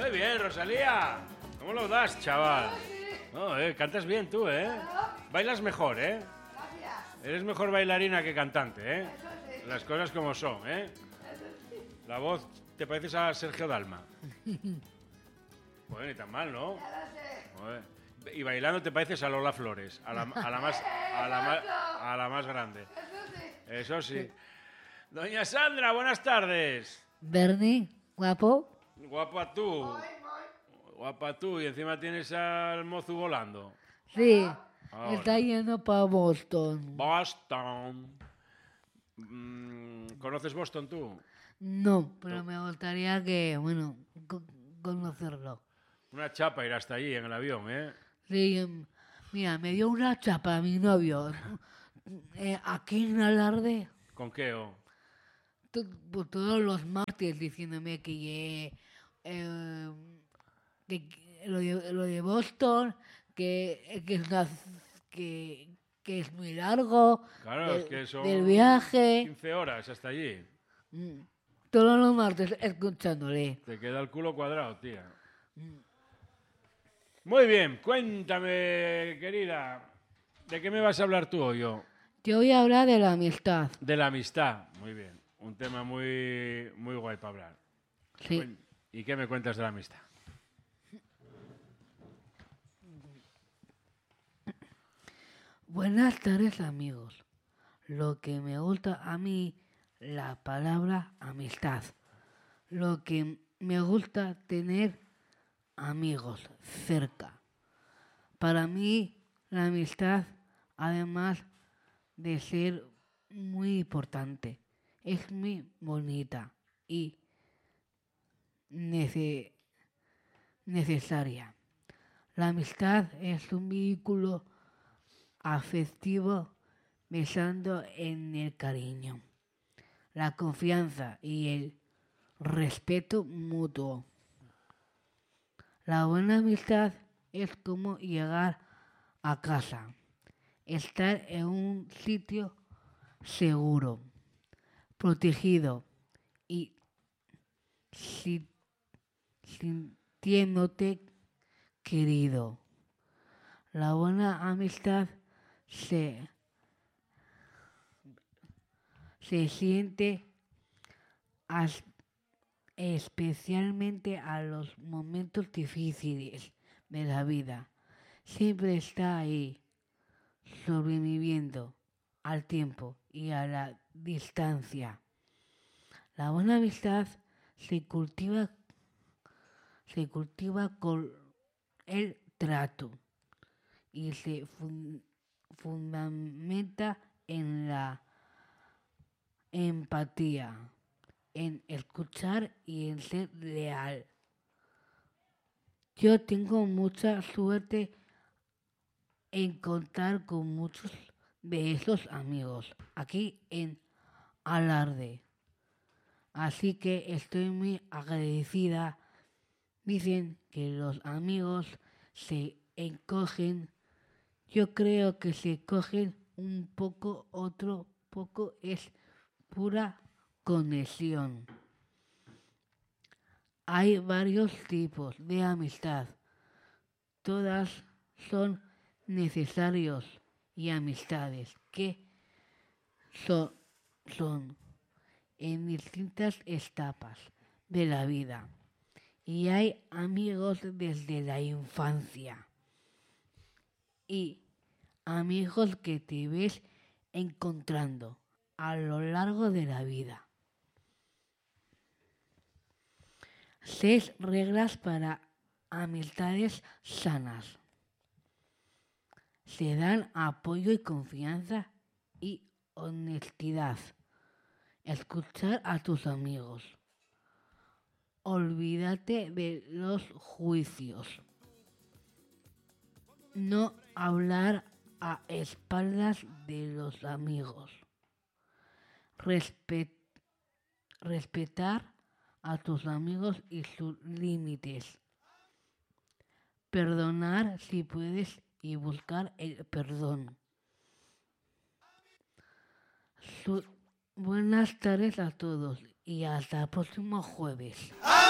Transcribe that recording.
Muy bien, Rosalía. ¿Cómo lo das, chaval? No, cantas bien tú, ¿eh? Bailas mejor, ¿eh? Eres mejor bailarina que cantante, ¿eh? Las cosas como son, ¿eh? La voz te pareces a Sergio Dalma. Bueno, ni tan mal, ¿no? Joder. Y bailando te pareces a Lola Flores, a la más grande. Eso sí. Doña Sandra, buenas tardes. Bernie, guapo. Guapa tú. Guapa tú. Y encima tienes al mozo volando. Sí, Ahora. está yendo para Boston. Boston. ¿Conoces Boston tú? No, pero me gustaría que, bueno, conocerlo. Una chapa ir hasta allí en el avión, ¿eh? Sí, mira, me dio una chapa a mi novio. Aquí en Alarde, ¿Con qué? pues, todos los martes diciéndome eh, que lo de Boston, que es que es muy largo, Claro, es que son del viaje. 15 horas hasta allí. Todos los martes escuchándole. Te queda el culo cuadrado, tía. Muy bien, cuéntame, querida. ¿De qué me vas a hablar tú o yo? Te voy a hablar de la amistad. De la amistad. Muy bien. Un tema muy, muy guay para hablar. Sí. ¿Y qué me cuentas de la amistad? Buenas tardes, amigos. Lo que me gusta a mí, la palabra amistad. Lo que me gusta tener amigos cerca. Para mí, la amistad, además de ser muy importante, es muy bonita y necesaria. La amistad es un vehículo afectivo basado en el cariño, la confianza y el respeto mutuo. La buena amistad es como llegar a casa, estar en un sitio seguro, protegido y sintiéndote querido. La buena amistad se siente especialmente a los momentos difíciles de la vida. Siempre está ahí, sobreviviendo al tiempo y a la distancia. La buena amistad se cultiva con el trato y se fundamenta en la empatía, en escuchar y en ser leal. Yo tengo mucha suerte en contar con muchos de esos amigos aquí en Alarde. Así que estoy muy agradecida. Dicen que los amigos se encogen. Yo creo que se cogen un poco, otro poco es pura conexión. Hay varios tipos de amistad. Todas son necesarios y amistades que son en distintas etapas de la vida. Y hay amigos desde la infancia y amigos que te ves encontrando a lo largo de la vida. 6 reglas para amistades sanas. Se dan apoyo y confianza y honestidad. Escuchar a tus amigos. Olvídate de los juicios. No hablar a espaldas de los amigos. Respetar a tus amigos y sus límites. Perdonar si puedes y buscar el perdón. Buenas tardes a todos y hasta el próximo jueves.